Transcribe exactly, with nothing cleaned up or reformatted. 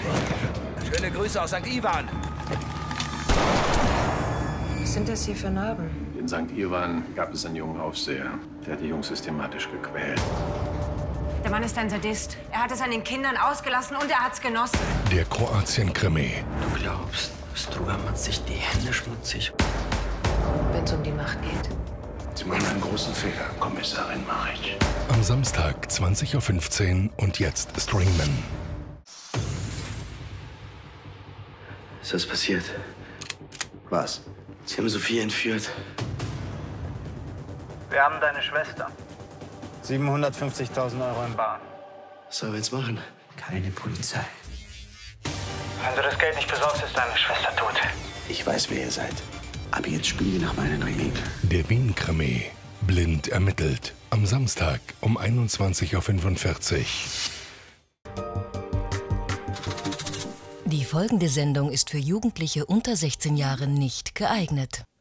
Schöne Grüße aus Sankt Iwan. Was sind das hier für Narben? In Sankt Iwan gab es einen jungen Aufseher. Der hat die Jungs systematisch gequält. Der Mann ist ein Sadist. Er hat es an den Kindern ausgelassen und er hat's genossen. Der Kroatien-Krimi. Du glaubst, Struga macht sich die Hände schmutzig. Wenn es um die Macht geht. Sie machen einen großen Fehler, Kommissarin Maric. Am Samstag zwanzig Uhr fünfzehn und jetzt streamen. Ist was passiert? Was? Sie haben Sophie entführt. Wir haben deine Schwester. siebenhundertfünfzigtausend Euro im Bar. Was sollen wir jetzt machen? Keine Polizei. Wenn du das Geld nicht besorgst, ist deine Schwester tot. Ich weiß, wer ihr seid. Aber jetzt spielen wir nach meinen Regeln. Der Wien-Krimi. Blind ermittelt. Am Samstag um einundzwanzig Uhr fünfundvierzig. Die folgende Sendung ist für Jugendliche unter sechzehn Jahren nicht geeignet.